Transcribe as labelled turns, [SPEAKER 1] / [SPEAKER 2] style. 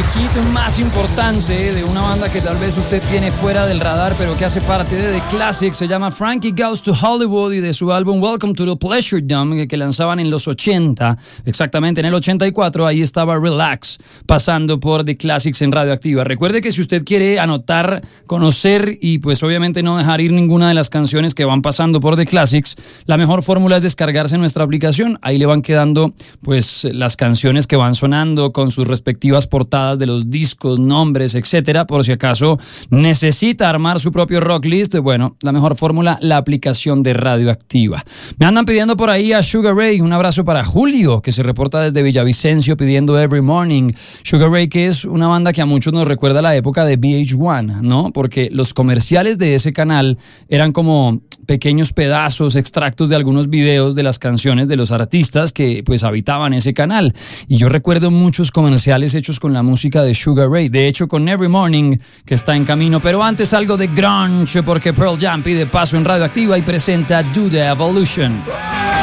[SPEAKER 1] hit más importante de una banda que tal vez usted tiene fuera del radar, pero que hace parte de The Classics. Se llama Frankie Goes to Hollywood y de su álbum Welcome to the Pleasure Dome, que lanzaban en los 80, exactamente en el 84, ahí estaba Relax, pasando por The Classics en Radioactiva. Recuerde que si usted quiere anotar, conocer y pues obviamente no dejar ir ninguna de las canciones que van pasando por The Classics, la mejor fórmula es descargarse nuestra aplicación. Ahí le van quedando pues las canciones que van sonando con sus respectivas portadas de los discos, nombres, etcétera, por si acaso necesita armar su propio rock list. Bueno, la mejor fórmula, la aplicación de Radioactiva. Me andan pidiendo por ahí a Sugar Ray. Un abrazo para Julio, que se reporta desde Villavicencio pidiendo Every Morning. Sugar Ray, que es una banda que a muchos nos recuerda a la época de VH1, ¿no? Porque los comerciales de ese canal eran como pequeños pedazos, extractos de algunos videos de las canciones de los artistas que pues habitaban ese canal. Y yo recuerdo muchos comerciales hechos con la música de Sugar Ray. De hecho, con Every Morning, que está en camino. Pero antes algo de grunge, porque Pearl Jam pide paso en Radioactiva y presenta Do the Evolution.